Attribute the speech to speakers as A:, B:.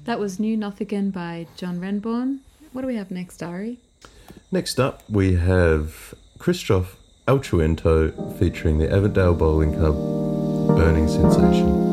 A: That was New Nothigan by John Renborn. What do we have next, Ari?
B: Next up, we have Christoph Alchuento featuring the Avondale Bowling Club, Burning Sensation.